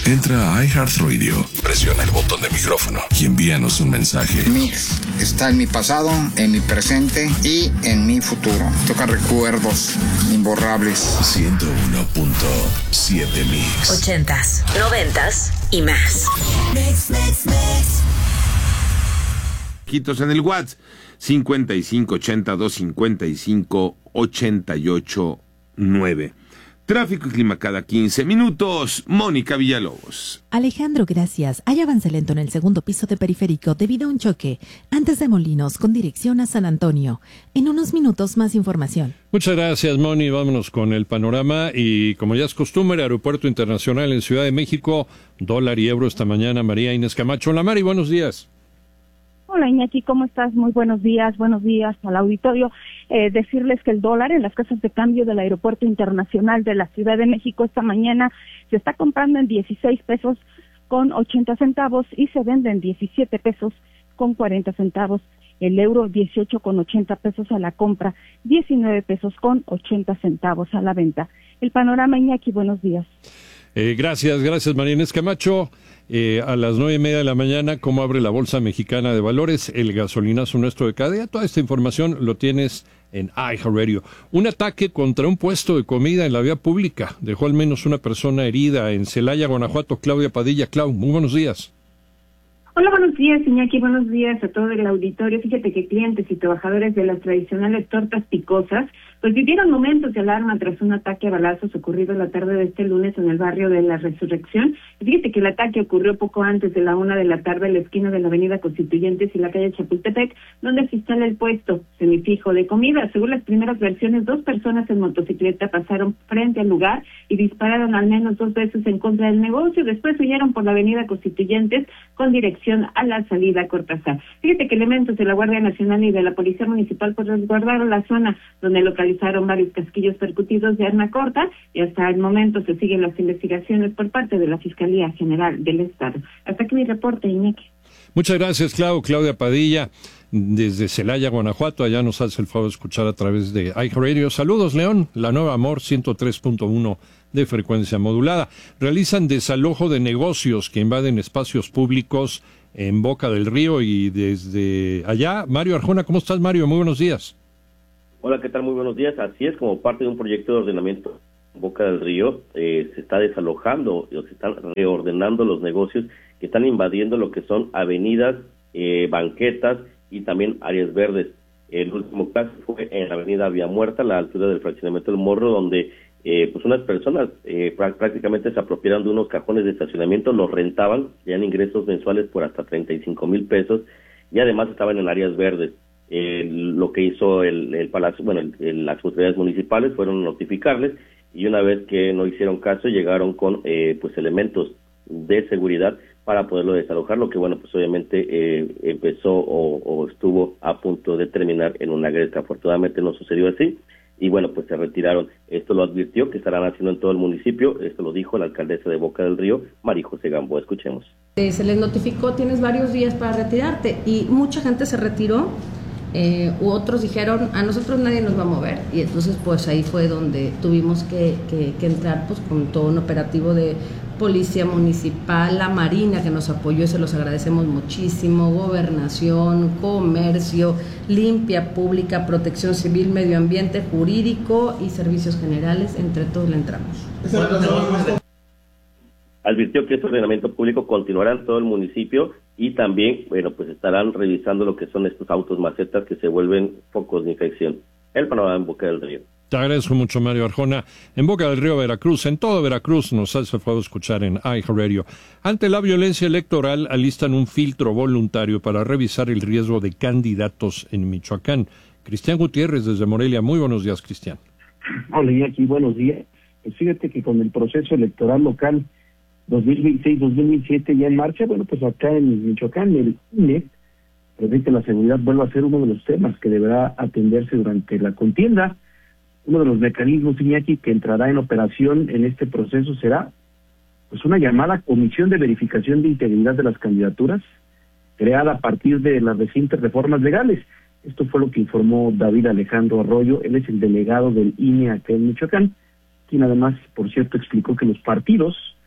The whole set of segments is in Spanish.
Entra a iHeartRadio, presiona el botón de micrófono y envíanos un mensaje. Mix está en mi pasado, en mi presente y en mi futuro. Toca recuerdos imborrables. 101.7 Mix. 80s, 90s y más. Mix. Quitos en el WhatsApp 5580-255-889. Tráfico y clima cada 15 minutos. Mónica Villalobos. Alejandro, gracias. Hay avance lento en el segundo piso de Periférico debido a un choque antes de Molinos con dirección a San Antonio. En unos minutos más información. Muchas gracias, Moni. Vámonos con el panorama y, como ya es costumbre, Aeropuerto Internacional en Ciudad de México, dólar y euro esta mañana. María Inés Camacho. Hola, Mari, buenos días. Hola, Iñaki, ¿cómo estás? Muy buenos días al auditorio. Decirles que el dólar en las casas de cambio del Aeropuerto Internacional de la Ciudad de México esta mañana se está comprando en 16 pesos con 80 centavos y se vende en 17 pesos con 40 centavos. El euro 18 con 80 pesos a la compra, 19 pesos con 80 centavos a la venta. El panorama, Iñaki, buenos días. Gracias, María Inés Camacho. A las 9:30 de la mañana, ¿cómo abre la Bolsa Mexicana de Valores? El gasolinazo nuestro de cada día. Toda esta información lo tienes en iHeartRadio. Un ataque contra un puesto de comida en la vía pública dejó al menos una persona herida en Celaya, Guanajuato. Claudia Padilla. Clau, muy buenos días. Hola, buenos días, Iñaki, buenos días a todo el auditorio. Fíjate que clientes y trabajadores de las tradicionales tortas picosas pues vivieron momentos de alarma tras un ataque a balazos ocurrido la tarde de este lunes en el barrio de la Resurrección. Fíjate que el ataque ocurrió poco antes de la 1 de la tarde en la esquina de la avenida Constituyentes y la calle Chapultepec, donde se instala el puesto semifijo de comida. Según las primeras versiones, 2 personas en motocicleta pasaron frente al lugar y dispararon al menos 2 veces en contra del negocio. Después huyeron por la avenida Constituyentes con dirección a la salida Cortázar. Fíjate que elementos de la Guardia Nacional y de la Policía Municipal pues resguardaron la zona donde localizaron varios casquillos percutidos de arma corta y hasta el momento se siguen las investigaciones por parte de la Fiscalía General del Estado. Hasta aquí mi reporte, Iñaki. Muchas gracias, Claudia Padilla, desde Celaya, Guanajuato. Allá nos hace el favor de escuchar a través de iHeartRadio. Saludos, León, la nueva Amor 103.1 de frecuencia modulada. Realizan desalojo de negocios que invaden espacios públicos en Boca del Río y desde allá, Mario Arjona. ¿Cómo estás, Mario? Muy buenos días. Hola, ¿qué tal? Muy buenos días. Así es, como parte de un proyecto de ordenamiento en Boca del Río, se está desalojando, se están reordenando los negocios que están invadiendo lo que son avenidas, banquetas y también áreas verdes. El último caso fue en la avenida Vía Muerta, a la altura del fraccionamiento del Morro, donde pues unas personas prácticamente se apropiaron de unos cajones de estacionamiento, los rentaban, tenían ingresos mensuales por hasta 35,000 pesos y además estaban en áreas verdes. Lo que hizo el Palacio, las autoridades municipales fueron notificarles y una vez que no hicieron caso llegaron con pues elementos de seguridad para poderlo desalojar, lo que pues obviamente empezó o estuvo a punto de terminar en una agresión. Afortunadamente no sucedió así y pues se retiraron. Esto lo advirtió que estarán haciendo en todo el municipio. Esto lo dijo la alcaldesa de Boca del Río, María José Gamboa. Escuchemos. Se les notificó, tienes varios días para retirarte y mucha gente se retiró. U otros dijeron, a nosotros nadie nos va a mover, y entonces pues ahí fue donde tuvimos que entrar pues con todo un operativo de Policía Municipal, la Marina que nos apoyó y se los agradecemos muchísimo, Gobernación, Comercio, Limpia Pública, Protección Civil, Medio Ambiente, Jurídico y Servicios Generales, entre todos le entramos. Advirtió que este ordenamiento público continuará en todo el municipio y también, pues estarán revisando lo que son estos autos macetas que se vuelven focos de infección. El panorama en Boca del Río. Te agradezco mucho, Mario Arjona. En Boca del Río, Veracruz, en todo Veracruz, nos hace el favor de escuchar en iHeartRadio. Ante la violencia electoral, alistan un filtro voluntario para revisar el riesgo de candidatos en Michoacán. Cristian Gutiérrez, desde Morelia. Muy buenos días, Cristian. Hola, y aquí buenos días. Pues fíjate que con el proceso electoral local 2026-2027 ya en marcha, pues acá en Michoacán el INE prevé que la seguridad vuelva a ser uno de los temas que deberá atenderse durante la contienda. Uno de los mecanismos, Iñaki, que entrará en operación en este proceso será pues una llamada Comisión de Verificación de Integridad de las Candidaturas, creada a partir de las recientes reformas legales. Esto fue lo que informó David Alejandro Arroyo. Él es el delegado del INE acá en Michoacán, quien además, por cierto, explicó que los partidos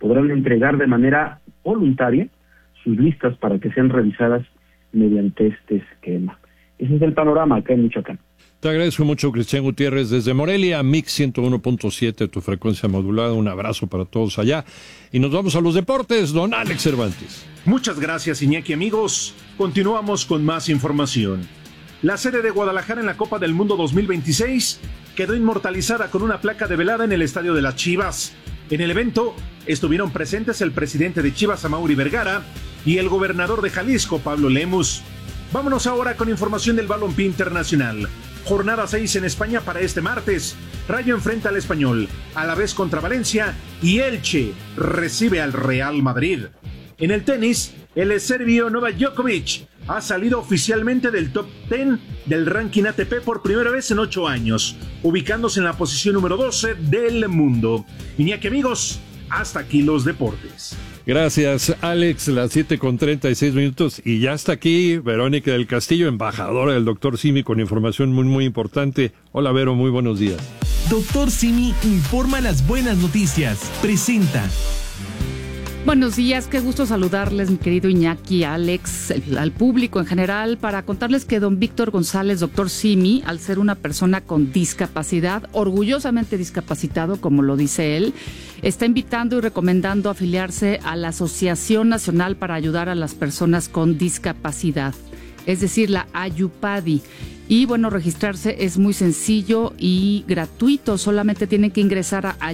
podrán entregar de manera voluntaria sus listas para que sean revisadas mediante este esquema. Ese es el panorama acá en Michoacán. Te agradezco mucho, Cristian Gutiérrez, desde Morelia, Mix 101.7, tu frecuencia modulada. Un abrazo para todos allá. Y nos vamos a los deportes, don Alex Cervantes. Muchas gracias, Iñaki, amigos. Continuamos con más información. La sede de Guadalajara en la Copa del Mundo 2026 quedó inmortalizada con una placa develada en el Estadio de las Chivas. En el evento estuvieron presentes el presidente de Chivas, Amaury Vergara, y el gobernador de Jalisco, Pablo Lemus. Vámonos ahora con información del balompié internacional. Jornada 6 en España para este martes. Rayo enfrenta al Español, Alavés contra Valencia y Elche recibe al Real Madrid. En el tenis, el serbio Novak Djokovic ha salido oficialmente del top 10 del ranking ATP por primera vez en 8 años, ubicándose en la posición número 12 del mundo. Iñaki, amigos, hasta aquí los deportes. Gracias, Alex. Las 7:36 y ya está aquí Verónica del Castillo, embajadora del Dr. Simi, con información muy importante. Hola, Vero, muy buenos días. Dr. Simi informa las buenas noticias. Presenta. Buenos días, qué gusto saludarles, mi querido Iñaki, Alex, al público en general, para contarles que don Víctor González, Dr. Simi, al ser una persona con discapacidad, orgullosamente discapacitado, como lo dice él, está invitando y recomendando afiliarse a la Asociación Nacional para Ayudar a las Personas con Discapacidad, es decir, la AYUPADI. Y bueno, registrarse es muy sencillo y gratuito, solamente tienen que ingresar a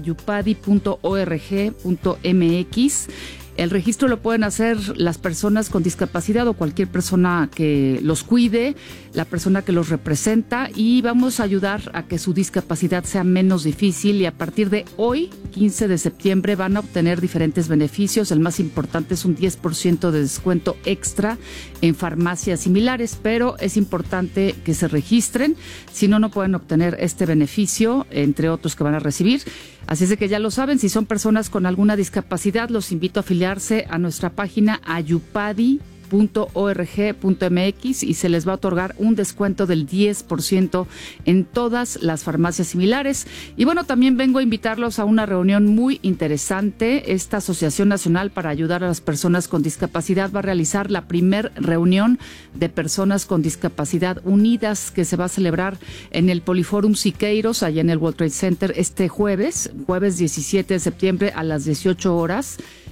ayupadi.org.mx. El registro lo pueden hacer las personas con discapacidad o cualquier persona que los cuide, la persona que los representa, y vamos a ayudar a que su discapacidad sea menos difícil. Y a partir de hoy, 15 de septiembre, van a obtener diferentes beneficios. El más importante es un 10% de descuento extra en farmacias similares, pero es importante que se registren, si no, no pueden obtener este beneficio, entre otros que van a recibir. Así es de que ya lo saben, si son personas con alguna discapacidad, los invito a afiliarse a nuestra página ayupadi.org.mx y se les va a otorgar un descuento del 10% en todas las farmacias similares. Y bueno, también vengo a invitarlos a una reunión muy interesante. Esta Asociación Nacional para Ayudar a las Personas con Discapacidad va a realizar la primer reunión de personas con discapacidad unidas, que se va a celebrar en el Poliforum Siqueiros, allá en el World Trade Center, este jueves 17 de septiembre a las 18 horas.